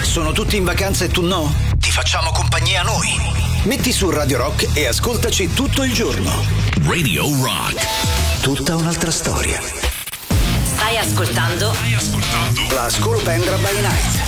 sono tutti in vacanza e tu no? Ti facciamo compagnia noi. Metti su Radio Rock e ascoltaci tutto il giorno. Radio Rock. Tutta un'altra storia. Stai ascoltando la Scolopendra by Night.